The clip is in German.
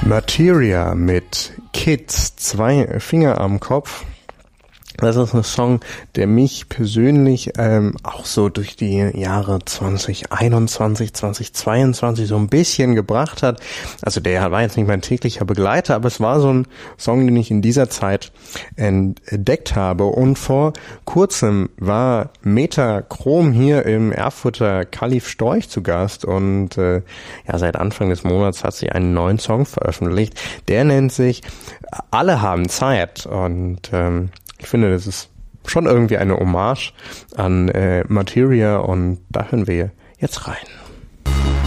Materia mit Kids, 2 Finger am Kopf. Das ist ein Song, der mich persönlich auch so durch die Jahre 2021, 2022 so ein bisschen gebracht hat. Also der war jetzt nicht mein täglicher Begleiter, aber es war so ein Song, den ich in dieser Zeit entdeckt habe. Und vor kurzem war Metachrom hier im Erfurter Kalif Storch zu Gast und seit Anfang des Monats hat sie einen neuen Song veröffentlicht. Der nennt sich Alle haben Zeit und ich finde, das ist schon irgendwie eine Hommage an Materia und da hören wir jetzt rein.